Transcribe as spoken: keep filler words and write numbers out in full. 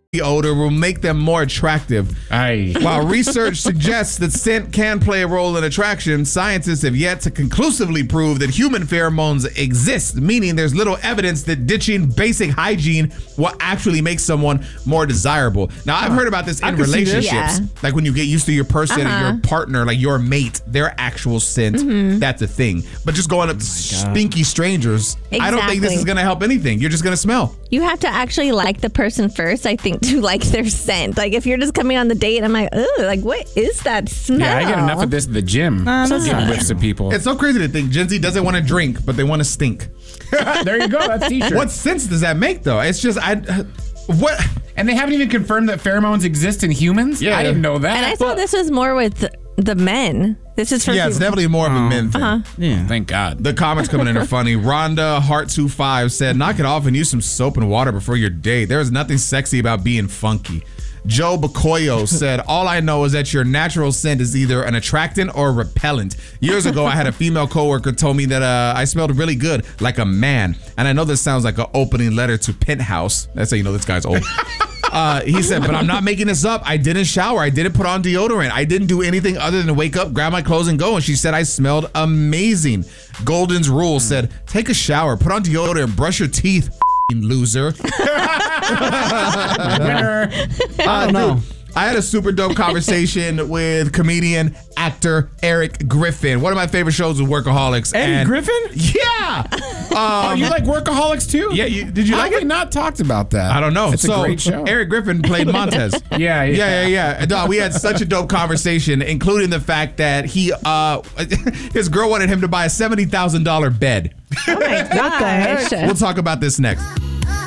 odor will make them more attractive. Aye. While research suggests that scent can play a role in attraction, scientists have yet to conclusively prove that human pheromones exist, meaning there's little evidence that ditching basic hygiene will actually make someone more desirable. Now, I've heard about this in relationships. Yeah. Like when you get used to your person Uh-huh. and your partner, like your mate, their actual scent, Mm-hmm. that's a thing. But just going up to stinky strangers, I don't think this Exactly. is going to help anything. You're just going to smell. You have to actually like the person first, I think, to like their scent. Like if you're just coming on the date, I'm like, ugh, like what is that smell? Yeah, I get enough of this at the gym. Uh, So that's getting not whiffs of people. It's so crazy to think Gen Z doesn't want to drink, but they want to stink. There you go. That's t-shirt. What sense does that make, though? It's just, I, what? And they haven't even confirmed that pheromones exist in humans? Yeah. I didn't know that. And I thought this was more with the men. This is for Yeah, it's people- definitely more of a men thing. Uh-huh. Yeah. Thank God. The comments coming in are funny. Rhonda Heart twenty-five said, knock it off and use some soap and water before your date. There is nothing sexy about being funky. Joe Bacoyo said, all I know is that your natural scent is either an attractant or a repellent. Years ago, I had a female coworker told me that uh, I smelled really good, like a man. And I know this sounds like an opening letter to Penthouse. That's how you know this guy's old. Uh, he said, but I'm not making this up. I didn't shower. I didn't put on deodorant. I didn't do anything other than wake up, grab my clothes, and go. And she said I smelled amazing. Golden's Rule said, take a shower, put on deodorant, brush your teeth, loser. Winner. I don't know. I had a super dope conversation with comedian, actor Eric Griffin. One of my favorite shows was Workaholics. Eddie and Griffin? Yeah. Oh, you like Workaholics too? Yeah, you, did you How like have we it? not talked about that? I don't know. It's so a great show. Eric Griffin played Montez. Yeah, yeah. yeah, yeah, yeah. Dog, we had such a dope conversation, including the fact that he, uh, his girl wanted him to buy a seventy thousand dollars bed. Oh my gosh. We'll talk about this next.